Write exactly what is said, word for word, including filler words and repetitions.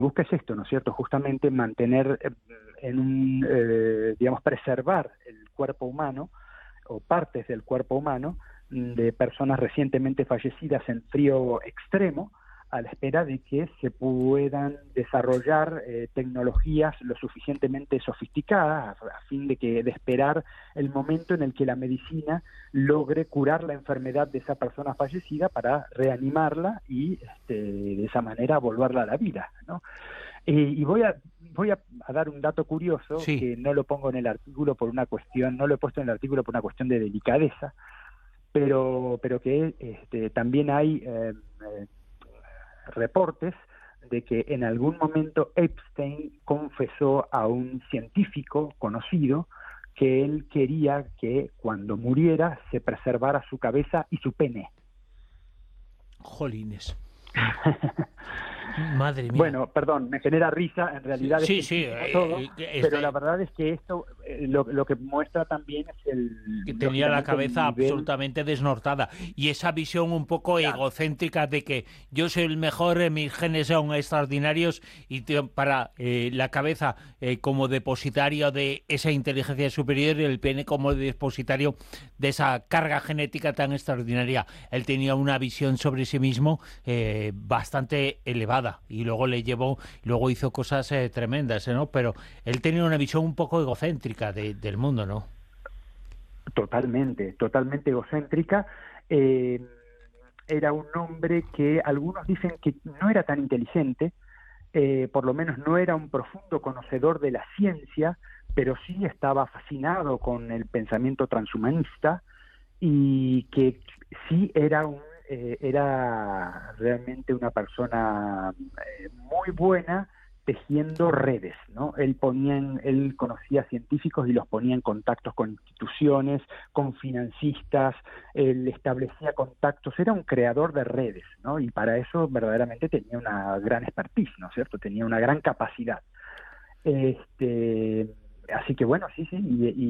busca es esto, ¿no es cierto? Justamente mantener eh, en un, eh, digamos, preservar el cuerpo humano o partes del cuerpo humano de personas recientemente fallecidas en frío extremo, a la espera de que se puedan desarrollar eh, tecnologías lo suficientemente sofisticadas a, a fin de que de esperar el momento en el que la medicina logre curar la enfermedad de esa persona fallecida para reanimarla y este, de esa manera volverla a la vida, ¿no? Eh, y voy a voy a, a dar un dato curioso Sí. que no lo pongo en el artículo por una cuestión, no lo he puesto en el artículo por una cuestión de delicadeza, pero pero que este, también hay eh, eh, reportes de que en algún momento Epstein confesó a un científico conocido que él quería que cuando muriera se preservara su cabeza y su pene. Jolines. Madre mía. Bueno, perdón, me genera risa, en realidad sí, es sí, tristísimo eh, todo, eh, pero este, la verdad es que esto eh, lo, lo que muestra también es el, que tenía la lógicamente, el cabeza nivel. absolutamente desnortada y esa visión un poco Claro. egocéntrica de que yo soy el mejor, eh, mis genes son extraordinarios y te- para eh, la cabeza eh, como depositario de esa inteligencia superior y el pene como depositario de esa carga genética tan extraordinaria. Él tenía una visión sobre sí mismo eh, bastante elevada y luego le llevó, luego hizo cosas eh, tremendas, ¿no? Pero él tenía una visión un poco egocéntrica de, del mundo, ¿no? Totalmente, totalmente egocéntrica. Eh, era un hombre que algunos dicen que no era tan inteligente, eh, por lo menos no era un profundo conocedor de la ciencia, pero sí estaba fascinado con el pensamiento transhumanista y que sí era un eh, era realmente una persona eh, muy buena tejiendo redes, ¿no? Él ponía en, él conocía científicos y los ponía en contactos con instituciones, con financistas, él establecía contactos, era un creador de redes, ¿no? Y para eso verdaderamente tenía una gran expertise, ¿no es cierto? Tenía una gran capacidad. Este, así que bueno, sí, sí, y, y